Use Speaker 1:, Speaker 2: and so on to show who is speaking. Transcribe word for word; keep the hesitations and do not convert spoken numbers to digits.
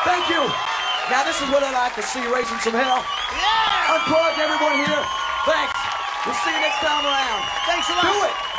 Speaker 1: Thank you. Now this is what I like to see, raising some hell.
Speaker 2: Yeah!
Speaker 1: Unplug everyone here. Thanks. We'll see you next time around.
Speaker 2: Thanks a lot.
Speaker 1: Do it.